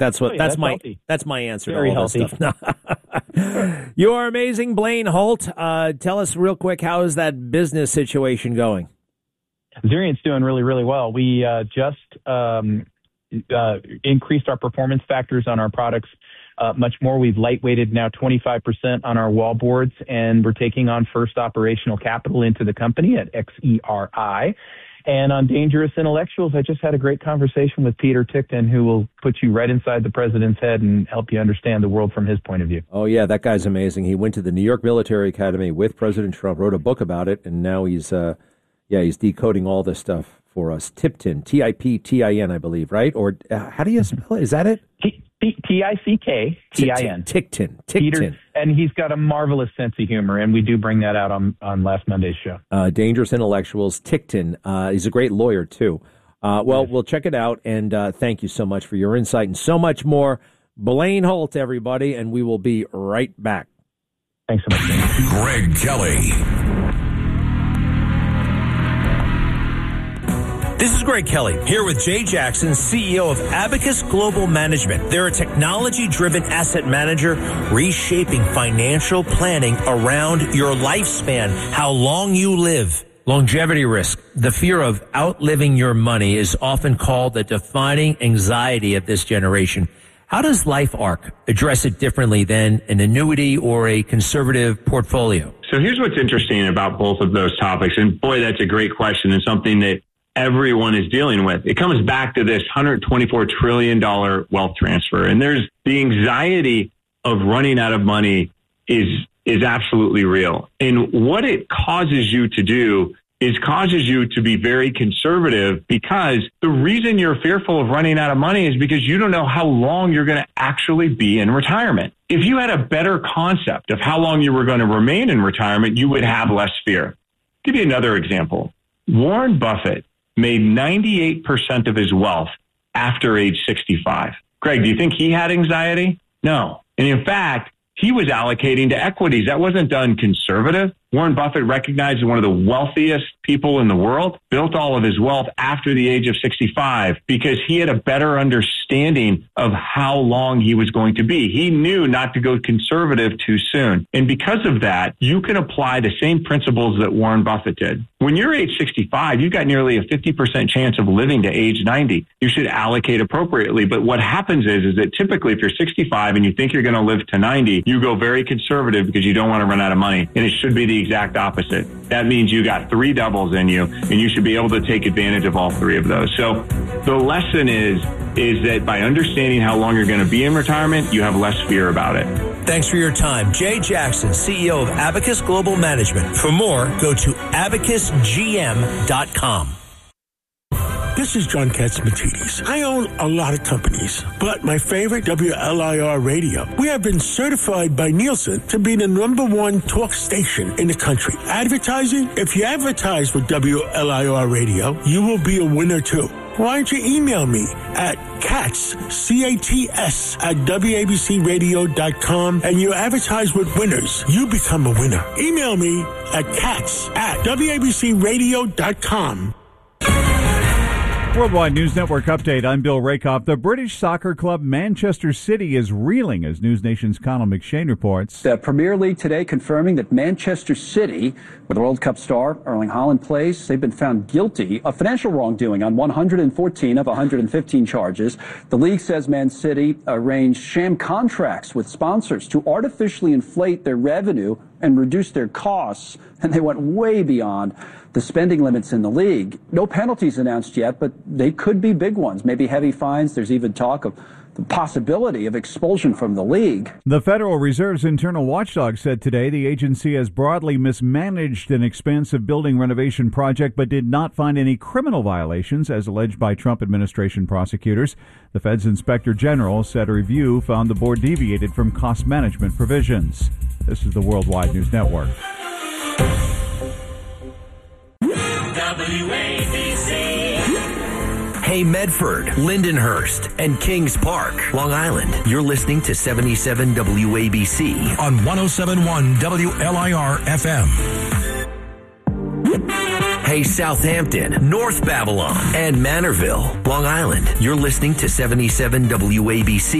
That's my answer Very to all healthy. this stuff. You are amazing, Blaine Holt. Tell us real quick, how is that business situation going? Xerient's doing really, really well. We just increased our performance factors on our products much more. We've lightweighted now 25% on our wall boards, and we're taking on first operational capital into the company at XERI. And on dangerous intellectuals, I just had a great conversation with Peter Tickton, who will put you right inside the president's head and help you understand the world from his point of view. Oh, yeah, that guy's amazing. He went to the New York Military Academy with President Trump, wrote a book about it, and now he's decoding all this stuff for us. Tipton, Tiptin, I believe, right? Or how do you spell it? Is that it? Ticktin. Tickton. Peter, and he's got a marvelous sense of humor, and we do bring that out on last Monday's show. Dangerous Intellectuals, Tickton. He's a great lawyer, too. We'll check it out, and thank you so much for your insight and so much more. Blaine Holt, everybody, and we will be right back. Thanks so much. Greg Kelly. This is Greg Kelly, here with Jay Jackson, CEO of Abacus Global Management. They're a technology-driven asset manager reshaping financial planning around your lifespan, how long you live. Longevity risk, the fear of outliving your money, is often called the defining anxiety of this generation. How does LifeArc address it differently than an annuity or a conservative portfolio? So here's what's interesting about both of those topics. And boy, that's a great question and something that everyone is dealing with. It comes back to this $124 trillion wealth transfer. And there's the anxiety of running out of money is absolutely real. And what it causes you to do is causes you to be very conservative, because the reason you're fearful of running out of money is because you don't know how long you're going to actually be in retirement. If you had a better concept of how long you were going to remain in retirement, you would have less fear. I'll give you another example. Warren Buffett made 98% of his wealth after age 65. Greg, do you think he had anxiety? No. And in fact, he was allocating to equities. That wasn't done conservative. Warren Buffett, recognized as one of the wealthiest people in the world, built all of his wealth after the age of 65 because he had a better understanding of how long he was going to be. He knew not to go conservative too soon. And because of that, you can apply the same principles that Warren Buffett did. When you're age 65, you've got nearly a 50% chance of living to age 90. You should allocate appropriately. But what happens is that typically if you're 65 and you think you're going to live to 90, you go very conservative because you don't want to run out of money. And it should be the exact opposite. That means you got three doubles in you, and you should be able to take advantage of all three of those. So the lesson is that by understanding how long you're going to be in retirement, you have less fear about it. Thanks for your time. Jay Jackson, CEO of Abacus Global Management. For more, go to abacusgm.com. This is John Katsimatidis. I own a lot of companies, but my favorite, WLIR Radio. We have been certified by Nielsen to be the #1 talk station in the country. Advertising? If you advertise with WLIR Radio, you will be a winner too. Why don't you email me at Katz, C-A-T-S, at WABCRadio.com, and you advertise with winners. You become a winner. Email me at Katz at WABCRadio.com. Worldwide News Network update. I'm Bill Rakoff. The British soccer club Manchester City is reeling, as News Nation's Conal McShane reports. The Premier League today confirming that Manchester City, where the World Cup star Erling Haaland plays, they've been found guilty of financial wrongdoing on 114 of 115 charges. The league says Man City arranged sham contracts with sponsors to artificially inflate their revenue and reduce their costs, and they went way beyond the spending limits in the league. No penalties announced yet, but they could be big ones, maybe heavy fines. There's even talk of the possibility of expulsion from the league. The Federal Reserve's internal watchdog said today the agency has broadly mismanaged an expansive building renovation project but did not find any criminal violations, as alleged by Trump administration prosecutors. The Fed's Inspector General said a review found the board deviated from cost management provisions. This is the Worldwide News Network. WABC. Hey, Medford, Lindenhurst, and Kings Park, Long Island. You're listening to 77 WABC on 107.1 WLIR FM. Hey, Southampton, North Babylon, and Manorville, Long Island. You're listening to 77 WABC.